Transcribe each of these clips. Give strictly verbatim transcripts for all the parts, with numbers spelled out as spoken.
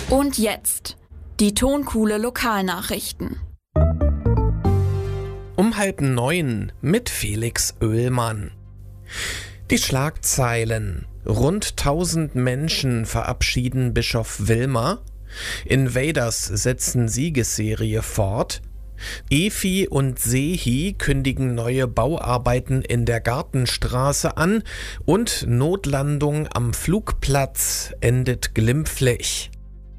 Und jetzt die Tonkuhle Lokalnachrichten. Um halb neun mit Felix Oehlmann. Die Schlagzeilen: Rund tausend Menschen verabschieden Bischof Wilmer. Invaders setzen Siegesserie fort. Efi und Sehi kündigen neue Bauarbeiten in der Gartenstraße an und Notlandung am Flugplatz endet glimpflich.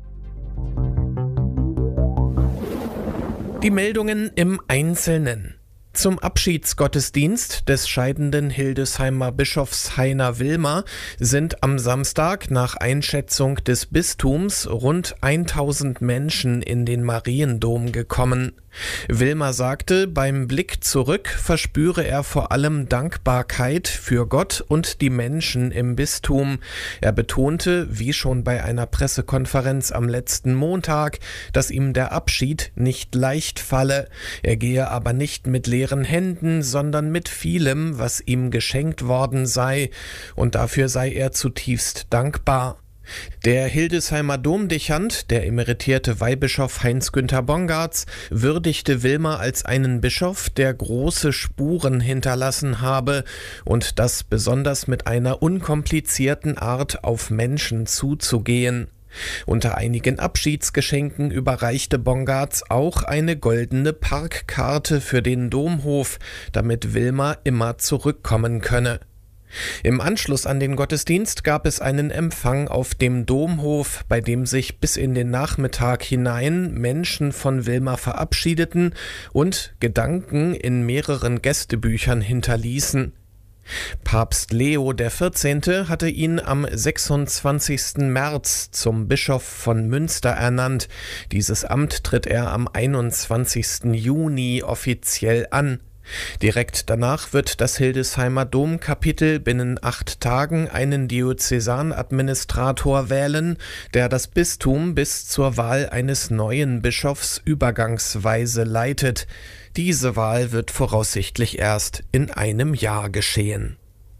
Die Meldungen im Einzelnen. Zum Abschiedsgottesdienst des scheidenden Hildesheimer Bischofs Heiner Wilmer sind am Samstag nach Einschätzung des Bistums rund tausend Menschen in den Mariendom gekommen. Wilmer sagte, beim Blick zurück verspüre er vor allem Dankbarkeit für Gott und die Menschen im Bistum. Er betonte, wie schon bei einer Pressekonferenz am letzten Montag, dass ihm der Abschied nicht leicht falle. Er gehe aber nicht mit leeren Händen, sondern mit vielem, was ihm geschenkt worden sei, und dafür sei er zutiefst dankbar. Der Hildesheimer Domdechant, der emeritierte Weihbischof Heinz-Günther Bongartz, würdigte Wilmer als einen Bischof, der große Spuren hinterlassen habe und das besonders mit einer unkomplizierten Art auf Menschen zuzugehen. Unter einigen Abschiedsgeschenken überreichte Bongartz auch eine goldene Parkkarte für den Domhof, damit Wilmer immer zurückkommen könne. Im Anschluss an den Gottesdienst gab es einen Empfang auf dem Domhof, bei dem sich bis in den Nachmittag hinein Menschen von Wilmer verabschiedeten und Gedanken in mehreren Gästebüchern hinterließen. Papst Leo der Vierzehnte hatte ihn am sechsundzwanzigsten März zum Bischof von Münster ernannt. Dieses Amt tritt er am einundzwanzigsten Juni offiziell an. Direkt danach wird das Hildesheimer Domkapitel binnen acht Tagen einen Diözesanadministrator wählen, der das Bistum bis zur Wahl eines neuen Bischofs übergangsweise leitet. Diese Wahl wird voraussichtlich erst in einem Jahr geschehen.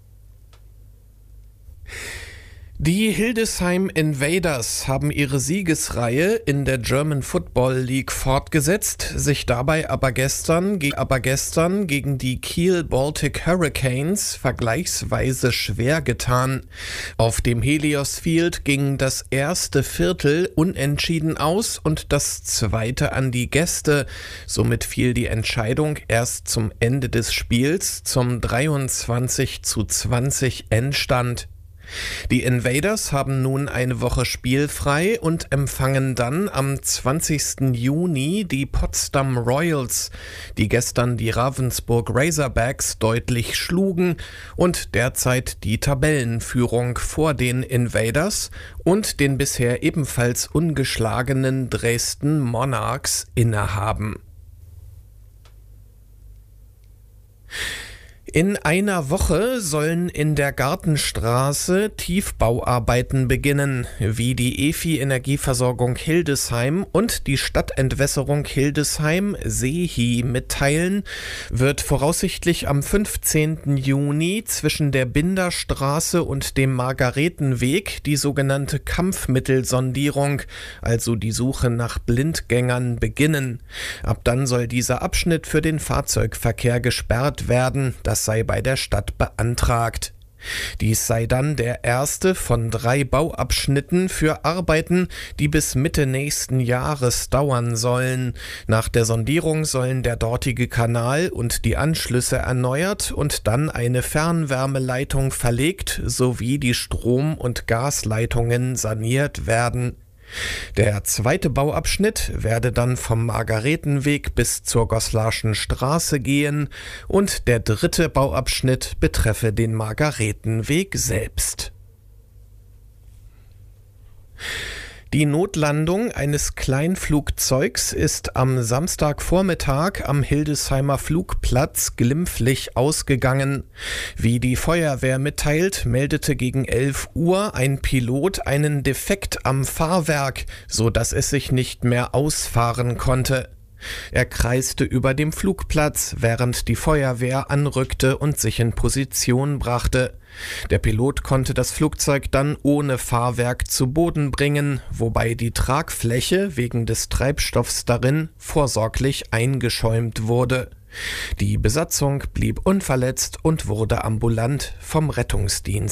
Die Hildesheim Invaders haben ihre Siegesreihe in der German Football League fortgesetzt, sich dabei aber gestern, ge- aber gestern gegen die Kiel Baltic Hurricanes vergleichsweise schwer getan. Auf dem Helios Field ging das erste Viertel unentschieden aus und das zweite an die Gäste. Somit fiel die Entscheidung erst zum Ende des Spiels zum dreiundzwanzig zu zwanzig Endstand. Die Invaders haben nun eine Woche spielfrei und empfangen dann am zwanzigsten Juni die Potsdam Royals, die gestern die Ravensburg Razorbacks deutlich schlugen und derzeit die Tabellenführung vor den Invaders und den bisher ebenfalls ungeschlagenen Dresden Monarchs innehaben. In einer Woche sollen in der Gartenstraße Tiefbauarbeiten beginnen. Wie die Efi Energieversorgung Hildesheim und die Stadtentwässerung Hildesheim Sehi mitteilen, wird voraussichtlich am fünfzehnten Juni zwischen der Binderstraße und dem Margaretenweg die sogenannte Kampfmittelsondierung, also die Suche nach Blindgängern, beginnen. Ab dann soll dieser Abschnitt für den Fahrzeugverkehr gesperrt werden. Das sei bei der Stadt beantragt. Dies sei dann der erste von drei Bauabschnitten für Arbeiten, die bis Mitte nächsten Jahres dauern sollen. Nach der Sondierung sollen der dortige Kanal und die Anschlüsse erneuert und dann eine Fernwärmeleitung verlegt sowie die Strom- und Gasleitungen saniert werden. Der zweite Bauabschnitt werde dann vom Margaretenweg bis zur Goslarschen Straße gehen und der dritte Bauabschnitt betreffe den Margaretenweg selbst. Die Notlandung eines Kleinflugzeugs ist am Samstagvormittag am Hildesheimer Flugplatz glimpflich ausgegangen. Wie die Feuerwehr mitteilt, meldete gegen elf Uhr ein Pilot einen Defekt am Fahrwerk, so dass es sich nicht mehr ausfahren konnte. Er kreiste über dem Flugplatz, während die Feuerwehr anrückte und sich in Position brachte. Der Pilot konnte das Flugzeug dann ohne Fahrwerk zu Boden bringen, wobei die Tragfläche wegen des Treibstoffs darin vorsorglich eingeschäumt wurde. Die Besatzung blieb unverletzt und wurde ambulant vom Rettungsdienst